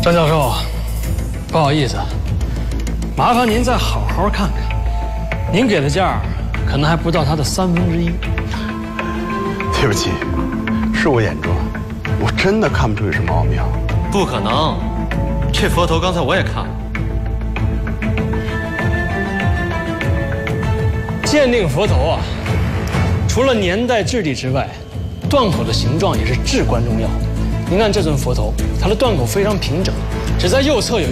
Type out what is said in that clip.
张教授，不好意思，麻烦您再好好看看。您给的价可能还不到它的1/3。 对不起，是我眼拙，我真的看不出有什么奥妙。 不可能，这佛头刚才我也看了。 鉴定佛头啊，除了年代质地之外，断口的形状也是至关重要。您看这尊佛头，它的断口非常平整，只在右侧有